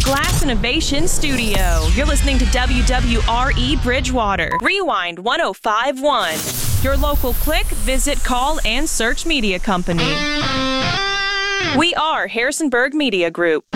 Glass Innovation Studio. You're listening to WWRE Bridgewater. Rewind 105.1. Your local click, visit, call, and search media company. We are Harrisonburg Media Group.